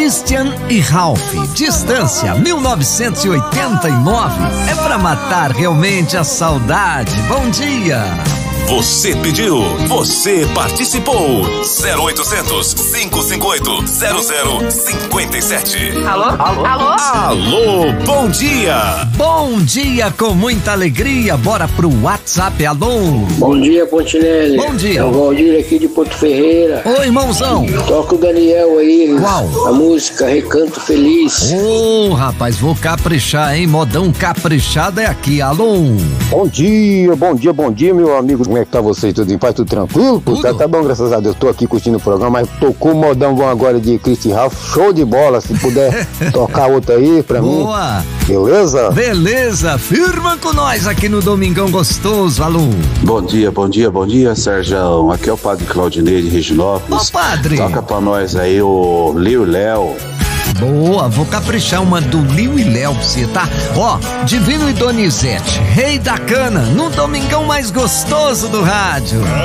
Christian e Ralph, Distância 1989. É pra matar realmente a saudade. Bom dia. Você pediu, você participou. 0800 558 0057. Alô? Alô? Alô? Alô, bom dia. Bom dia com muita alegria. Bora pro WhatsApp, alô. Bom dia, Pontinelli. Bom dia. É o Valdir aqui de Porto Ferreira. Oi, irmãozão. Toca o Daniel aí. Qual? A música Recanto Feliz. Ô, rapaz, vou caprichar, hein? Modão caprichado é aqui, alô. Bom dia, meu amigo. Como é que tá você? Tudo em paz, tudo tranquilo? Tá bom, graças a Deus. Tô aqui curtindo o programa, mas tocou o modão bom agora de Christian Ralph. Show de bola. Se puder tocar outra aí pra mim. Boa. Beleza? Beleza. Firma com nós aqui no Domingão Gostoso, alô. Bom dia, Sérgio. Aqui é o Padre Claudinei de Reginópolis. Ô, padre. Toca pra nós aí o Liu Léo. Boa, vou caprichar uma do Liu e Léo pra você, tá? Ó, Divino e Donizete, Rei da Cana, no Domingão mais gostoso do rádio.